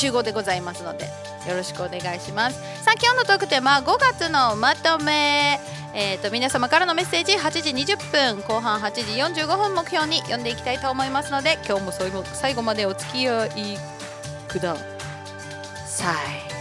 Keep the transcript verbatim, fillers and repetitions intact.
集合でございますのでよろしくお願いします。さあ今日のトークテーマごがつのまとめ、えー、と皆様からのメッセージはちじにじゅっぷん後半はちじよんじゅうごふん目標に読んでいきたいと思いますので今日も最後、最後までお付き合いください。